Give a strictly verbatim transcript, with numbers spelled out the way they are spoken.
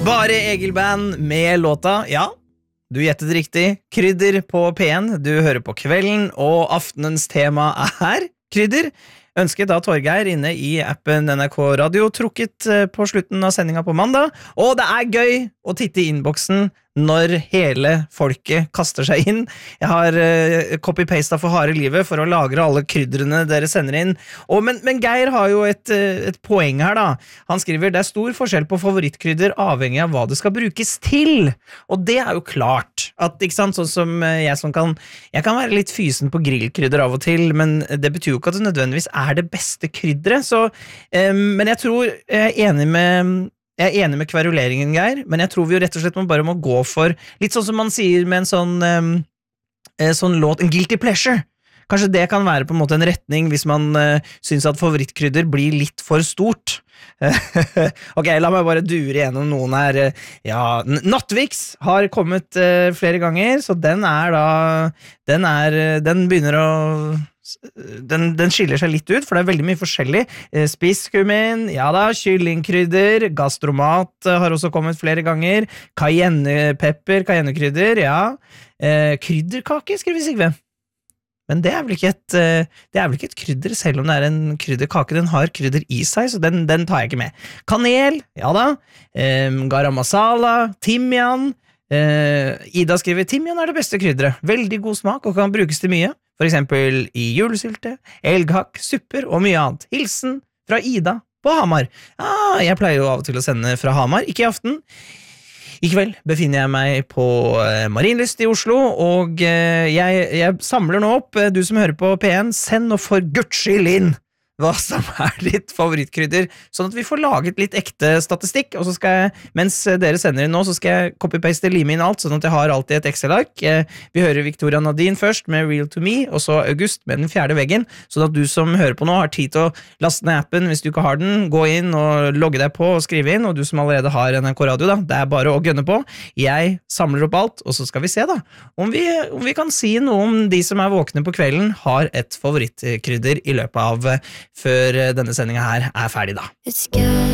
Bare Egil Band med låta, ja, du gjettet riktig, krydder på P en, du hører på kvelden, og aftenens tema er krydder. Ønsket da Torgeir inne i appen N R K Radio, trukket på slutten av sendinga på mandag, og det er gøy å titte i innboksen når hele folket kaster seg inn. Jeg har uh, copy-pastet for harde livet for å lagre alle krydderne dere sender inn. Og, men, men Geir har jo et, uh, et poeng her da. Han skriver, det er stor forskjell på favorittkrydder avhengig av hva det skal brukes til. Og det er jo klart at, ikke sant, sånn som jeg som kan, jeg kan være litt fysen på grillkrydder av og til, men det betyr jo ikke at det nødvendigvis er det beste krydderet. Så, um, men jeg tror jeg er enig med Jeg er enig med kveruleringen, Geir, men jeg tror vi jo rett og slett må bare må gå for litt sånn som man sier med en sånn, um, sånn låt, en guilty pleasure. Kanskje det kan være på en måte en retning hvis man uh, synes at favorittkrydder blir litt for stort. Ok, la meg bare dure gjennom noen her. Ja, Nattvix har kommet uh, flere ganger, så den er da, den er, den begynner å Den, den skiller seg litt ut, for det er veldig mye forskjellig. Spisskummin, ja da, kyllingkrydder, gastromat har også kommet flere ganger, cayennepepper, cayennekrydder, ja. Eh, krydderkake, skriver Sigve. Men det er vel ikke et, det er vel ikke et krydder, selv om det er en krydderkake. Den har krydder i seg, så den, den tar jeg ikke med. Kanel, ja da. Eh, garam masala, timian. Eh, Ida skriver, timian er det beste krydderet. Veldig god smak og kan brukes til mye. For eksempel i julesylte, elghakk, supper og mye annet. Hilsen fra Ida på Hamar. Ah, jeg pleier jo av og til å sende fra Hamar, ikke i aften. I kveld befinner jeg meg på eh, Marienlyst i Oslo, og eh, jeg, jeg samler nå opp, eh, du som hører på P en, send nå for Guds skyld inn hva som er ditt favorittkrydder, sånn at vi får laget litt ekte statistikk, og så skal jeg, mens dere sender inn nå, så skal jeg copy-paste lime inn alt, sånn at jeg har alltid et Excel-ark. Vi hører Victoria Nadine først med Real to Me, og så August med Den fjerde veggen, sånn at du som hører på nå har tid til å laste ned appen hvis du ikke har den, gå inn og logge deg på og skrive inn, og du som allerede har N R K Radio da, det er bare å gønne på. Jeg samler opp alt, og så skal vi se da, om vi, om vi kan si noe om de som er våkne på kvelden har et favorittkrydder i løpet av før denne sendingen her er ferdig da.